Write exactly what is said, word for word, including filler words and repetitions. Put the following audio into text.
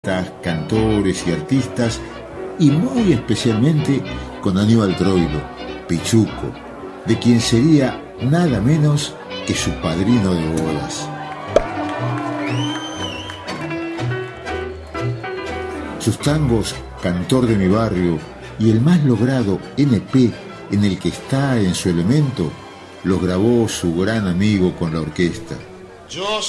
cantores y artistas, y muy especialmente con Aníbal Troilo, Pichuco, de quien sería nada menos que su padrino de bodas. Sus tangos Cantor de mi barrio y el más logrado N P en el que está en su elemento los grabó su gran amigo con la orquesta. Yo